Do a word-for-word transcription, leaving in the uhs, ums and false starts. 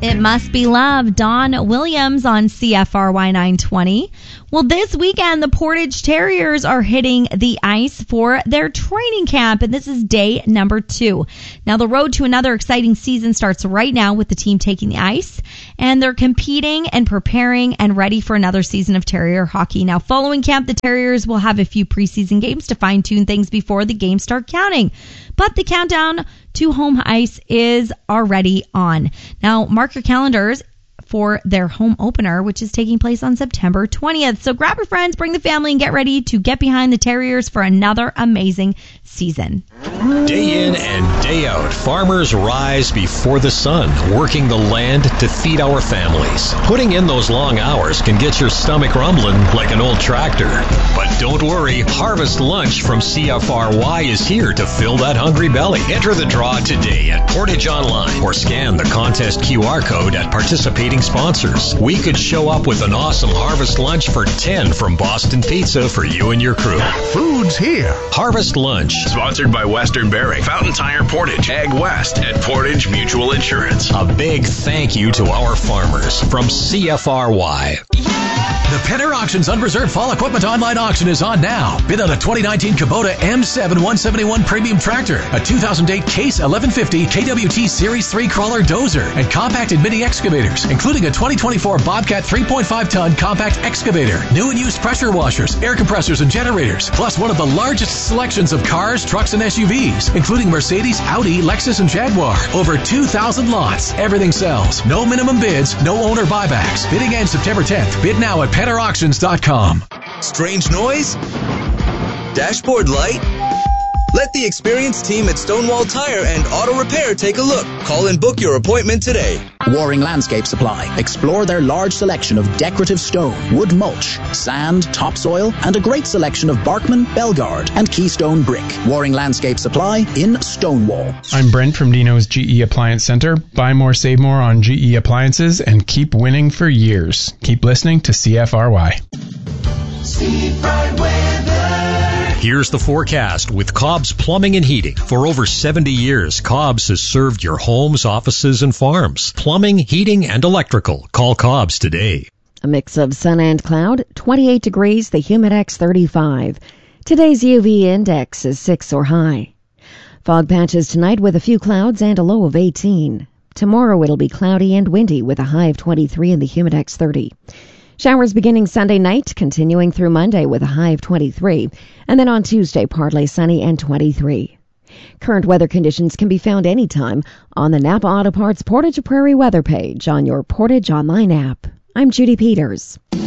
It Must Be Love, Don Williams on C F R Y nine twenty. Well, this weekend, the Portage Terriers are hitting the ice for their training camp, and this is day number two. Now, the road to another exciting season starts right now with the team taking the ice, and they're competing and preparing and ready for another season of Terrier hockey. Now, following camp, the Terriers will have a few preseason games to fine-tune things before the games start counting. But the countdown to home ice is already on. Now, mark your calendars for their home opener, which is taking place on September twentieth. So grab your friends, bring the family, and get ready to get behind the Terriers for another amazing season. Day in and day out, farmers rise before the sun, working the land to feed our families. Putting in those long hours can get your stomach rumbling like an old tractor. But don't worry, Harvest Lunch from C F R Y is here to fill that hungry belly. Enter the draw today at Portage Online or scan the contest Q R code at participating sponsors. We could show up with an awesome Harvest Lunch for ten from Boston Pizza for you and your crew. Food's here. Harvest Lunch. Sponsored by Western Bearing, Fountain Tire Portage, Ag West, and Portage Mutual Insurance. A big thank you to our farmers from C F R Y. The Penner Auctions Unreserved Fall Equipment Online Auction is on now. Bid on a twenty nineteen Kubota M seven one seventy-one Premium Tractor, a two thousand eight Case eleven fifty K W T Series three Crawler Dozer, and compacted mini excavators, including a twenty twenty-four Bobcat three point five ton compact excavator, new and used pressure washers, air compressors, and generators, plus one of the largest selections of cars, trucks, and S U Vs, including Mercedes, Audi, Lexus, and Jaguar. Over two thousand lots. Everything sells. No minimum bids, no owner buybacks. Bidding ends September tenth. Bid now at penner auctions dot com. Strange noise? Dashboard light? Let the experienced team at Stonewall Tire and Auto Repair take a look. Call and book your appointment today. Waring Landscape Supply. Explore their large selection of decorative stone, wood mulch, sand, topsoil, and a great selection of Barkman, Belgard, and Keystone brick. Waring Landscape Supply in Stonewall. I'm Brent from Dino's G E Appliance Center. Buy more, save more on G E appliances and keep winning for years. Keep listening to C F R Y. Seafront weather. Here's the forecast with Cobb's Plumbing and Heating. For over seventy years, Cobb's has served your homes, offices, and farms. Plumbing, heating, and electrical. Call Cobb's today. A mix of sun and cloud, twenty-eight degrees, the Humidex thirty-five. Today's U V index is six or high. Fog patches tonight with a few clouds and a low of eighteen. Tomorrow it'll be cloudy and windy with a high of twenty-three and the Humidex thirty. Showers beginning Sunday night, continuing through Monday with a high of twenty-three, and then on Tuesday, partly sunny and twenty-three. Current weather conditions can be found anytime on the Napa Auto Parts Portage Prairie weather page on your Portage Online app. I'm Judy Peters.